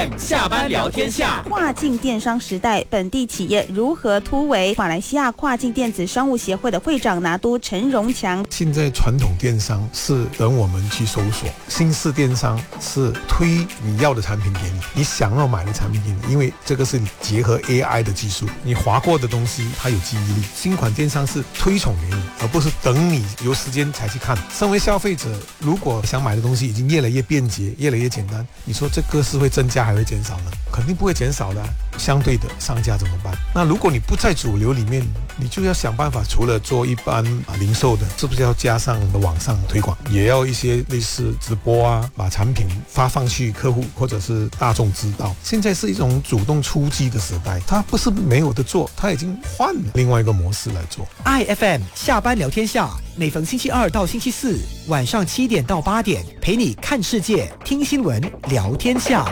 下班聊天下， 跨境电商时代，本地企业如何突围？马来西亚跨境电子商务协会的会长拿督陈荣强， 现在传统电商是等我们去搜索，新式电商是推你要的产品给你，你想要买的产品给你，因为这个是你结合 AI 的技术，你划过的东西它有记忆力。新款电商是推崇给你，而不是等你有时间才去看。身为消费者，如果想买的东西已经越来越便捷，越来越简单，你说这个是会增加还会减少呢？肯定不会减少的。相对的，商家怎么办？那如果你不在主流里面，你就要想办法，除了做一般零售的，是不是要加上网上推广，也要一些类似直播啊，把产品发放去客户或者是大众知道。现在是一种主动出击的时代，它不是没有的做，它已经换了另外一个模式来做。 IFM 下班聊天下，每逢星期二到星期四晚上7点到8点，陪你看世界、听新闻、聊天下。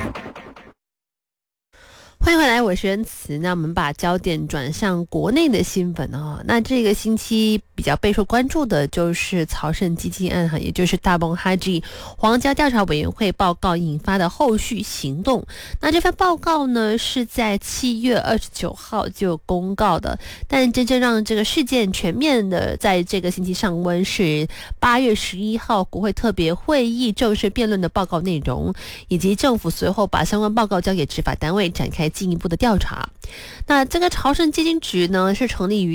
欢迎回来，我是恩慈。那我们把焦点转向国内的新闻啊。那这个星期比较备受关注的就是曹盛基金案哈，也就是大崩哈吉皇家调查委员会报告引发的后续行动。那这份报告呢是在7月29号就公告的，但真正让这个事件全面的在这个星期上温是8月11号国会特别会议正式辩论的报告内容，以及政府随后把相关报告交给执法单位展开进一步的调查。那这个朝圣基金局呢是成立于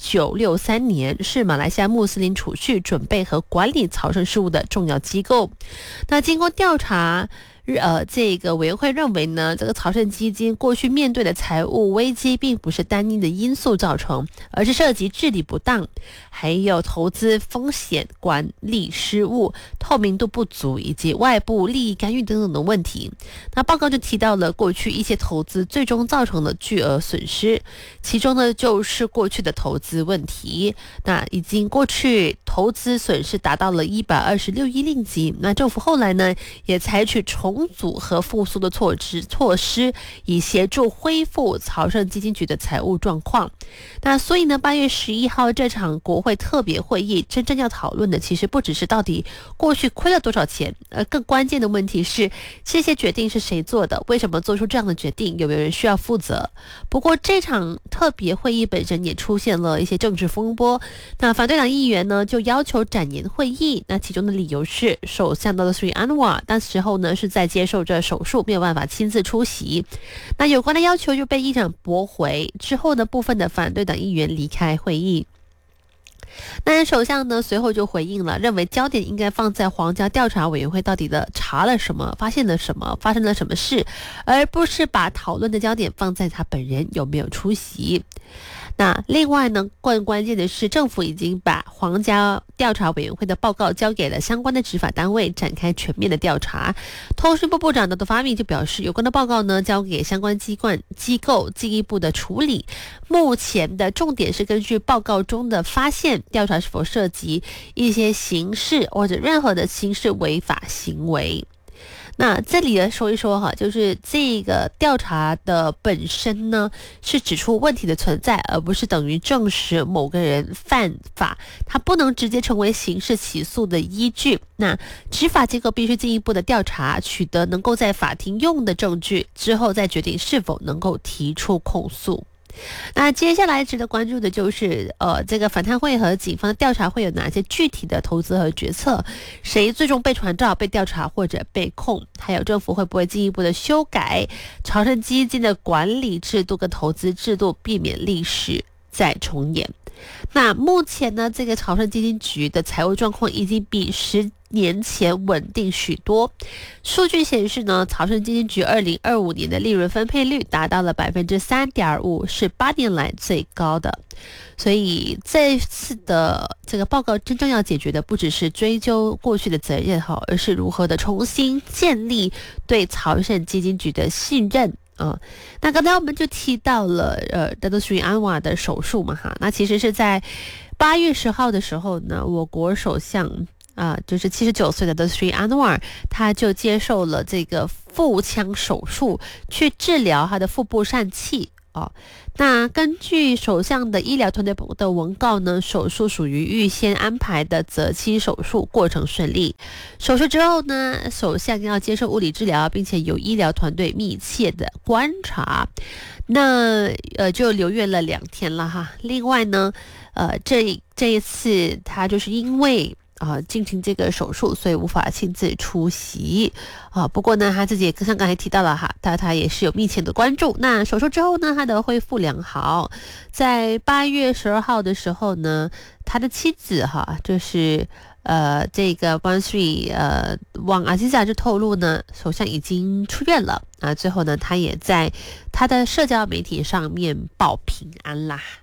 1963年，是马来西亚穆斯林储蓄、准备和管理朝圣事务的重要机构。那经过调查，这个委员会认为呢，这个朝圣基金过去面对的财务危机并不是单一的因素造成，而是涉及治理不当，还有投资风险管理失误、透明度不足以及外部利益干预等等的问题。那报告就提到了过去一些投资最终造成的巨额损失，其中呢就是过去的投资问题。那已经过去投资损失达到了126亿令吉。那政府后来呢也采取重组和复苏的措施，以协助恢复朝圣基金局的财务状况。那所以呢8月11号这场国会特别会议真正要讨论的其实不只是到底过去亏了多少钱，更关键的问题是这些决定是谁做的，为什么做出这样的决定，有没有人需要负责。不过这场特别会议本身也出现了一些政治风波，那反对党议员呢就要求展延会议，那其中的理由是首相的Sri Anwar那时候呢是在接受着手术，没有办法亲自出席。那有关的要求就被议长驳回，之后呢部分的反对党议员离开会议。那首相呢随后就回应了，认为焦点应该放在皇家调查委员会到底的查了什么，发现了什么，发生了什么事，而不是把讨论的焦点放在他本人有没有出席。那另外呢，更关键的是，政府已经把皇家调查委员会的报告交给了相关的执法单位展开全面的调查。通讯部部长的发明就表示，有关的报告呢交给相关机构进一步的处理。目前的重点是根据报告中的发现，调查是否涉及一些刑事或者任何的刑事违法行为。那这里呢说一说哈，就是这个调查的本身呢是指出问题的存在，而不是等于证实某个人犯法，它不能直接成为刑事起诉的依据。那执法机构必须进一步的调查，取得能够在法庭用的证据之后，再决定是否能够提出控诉。那接下来值得关注的就是这个反贪会和警方的调查会有哪些具体的投资和决策，谁最终被传召、被调查或者被控，还有政府会不会进一步的修改朝圣基金的管理制度跟投资制度，避免历史再重演。那目前呢，这个朝圣基金局的财务状况已经比10年前稳定许多。数据显示呢，朝圣基金局2025年的利润分配率达到了 3.5%， 是8年来最高的。所以这次的这个报告真正要解决的不只是追究过去的责任，而是如何的重新建立对朝圣基金局的信任。那刚才我们就提到了Sri Anwar 的手术嘛哈，那其实是在8月10号的时候呢，我国首相就是79岁的Sri Anwar， 他就接受了这个腹腔手术，去治疗他的腹部疝气。 那根据首相的医疗团队的文告呢，手术属于预先安排的择期手术，过程顺利。手术之后呢，首相要接受物理治疗，并且由医疗团队密切的观察。那就留院了2天了哈。另外呢，这一次他就是因为进行这个手术，所以无法亲自出席不过呢，他自己也像刚才提到了哈，他也是有密切的关注。那手术之后呢，他的恢复良好。在8月12号的时候呢，他的妻子就是这个Puan Sri Wang Aziza就透露呢，首相已经出院了最后呢，他也在他的社交媒体上面报平安啦。